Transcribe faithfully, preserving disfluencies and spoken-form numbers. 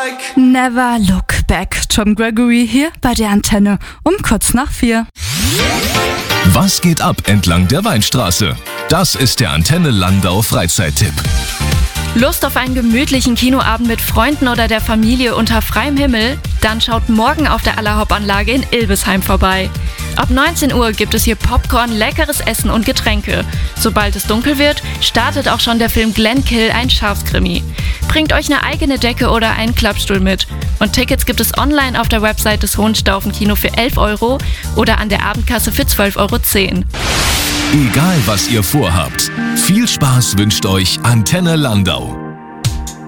like. Never look back. Tom Gregory hier bei der Antenne um kurz nach vier. Was geht ab entlang der Weinstraße? Das ist der Antenne Landau Freizeittipp. Lust auf einen gemütlichen Kinoabend mit Freunden oder der Familie unter freiem Himmel? Dann schaut morgen auf der Allerhaupt-Anlage in Ilbesheim vorbei. Ab neunzehn Uhr gibt es hier Popcorn, leckeres Essen und Getränke. Sobald es dunkel wird, startet auch schon der Film Glenkill, ein Schafskrimi. Bringt euch eine eigene Decke oder einen Klappstuhl mit. Und Tickets gibt es online auf der Website des Hohenstaufen-Kino für elf Euro oder an der Abendkasse für zwölf Euro zehn. Egal was ihr vorhabt, viel Spaß wünscht euch Antenne Landau.